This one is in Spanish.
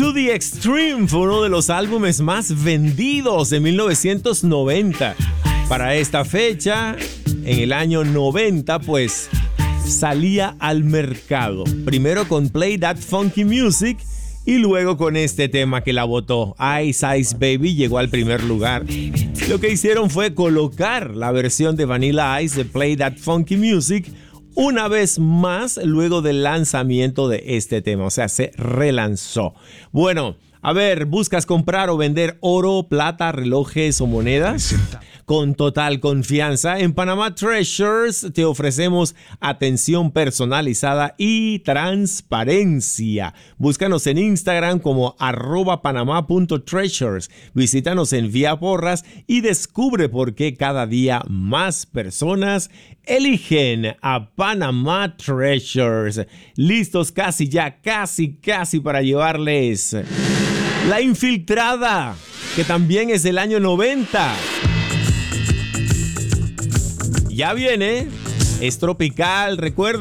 To the Extreme fue uno de los álbumes más vendidos de 1990. Para esta fecha, en el año 90, pues salía al mercado. Primero con Play That Funky Music y luego con este tema que la botó. Ice Ice Baby llegó al primer lugar. Lo que hicieron fue colocar la versión de Vanilla Ice de Play That Funky Music una vez más luego del lanzamiento de este tema. O sea, se relanzó. Bueno, a ver, ¿buscas comprar o vender oro, plata, relojes o monedas? Con total confianza, en Panama Treasures te ofrecemos atención personalizada y transparencia. Búscanos en Instagram como @panama.treasures. Visítanos en Vía Porras y descubre por qué cada día más personas eligen a Panama Treasures. Listos casi para llevarles La Infiltrada, que también es del año 90. Ya viene, es tropical, recuerda.